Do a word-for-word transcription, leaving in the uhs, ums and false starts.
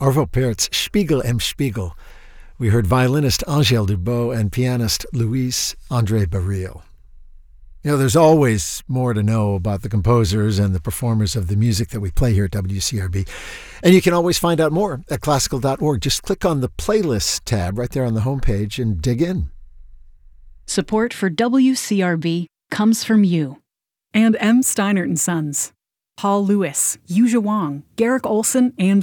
Arvo Pärt's Spiegel im Spiegel. We heard violinist Angèle Dubot and pianist Luis André Barril. You know, there's always more to know about the composers and the performers of the music that we play here at W C R B. And you can always find out more at classical dot org. Just click on the playlist tab right there on the homepage and dig in. Support for W C R B comes from you. And M. Steinert and Sons. Paul Lewis, Yuja Wang, Garrick Olson, and